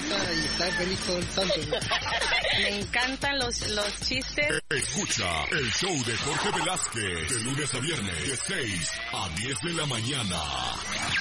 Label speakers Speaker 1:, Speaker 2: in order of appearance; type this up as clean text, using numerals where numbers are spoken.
Speaker 1: salsa y estar feliz todo el santo.
Speaker 2: Me encantan los chistes.
Speaker 3: Escucha el show de Jorge Velázquez de lunes a viernes de 6 a 10 de la mañana.